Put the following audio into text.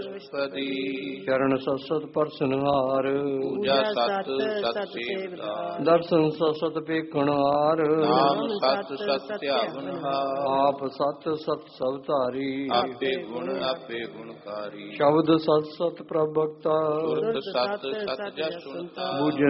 ਪਦੀ ਚਰਨ ਸਤਿ ਪਰਸਨਹਾਰ, ਪੂਜਾ ਸਤ ਸਤ ਸੇਵਦਾਰ ਦਰਸ਼ਨ ਸਤਿ ਵੇਖਣਹਾਰ, ਨਾਮ ਸਤ ਸਤ ਧਿਆਵਨਹਾਰ ਆਪ ਸਤ ਸਤ ਸਭ ਧਾਰੀ, ਆਪੇ ਗੁਣਕਾਰੀ ਸ਼ਬਦ ਸਤ ਸਤ ਪ੍ਰਭ ਭਗਤਾ, ਸੁਰਤ ਸਤ ਸਤ ਜਸ ਸੁਨਤਾ ਬੂਝਣ